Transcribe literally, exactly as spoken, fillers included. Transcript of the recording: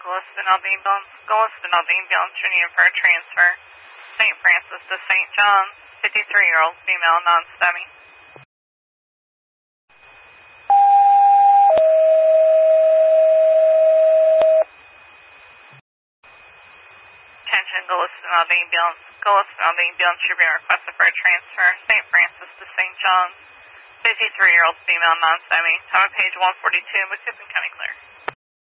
Galveston ambulance. Galveston ambulance, you're needed for a transfer. Saint Francis to Saint John's, fifty-three-year-old female, non-STEMI. Attention, Galveston ambulance. Galveston ambulance, you're being requested for a transfer. Saint Francis to Saint John's, fifty-three-year-old female, non-STEMI. Time of page one forty-two, McKippen County Clear.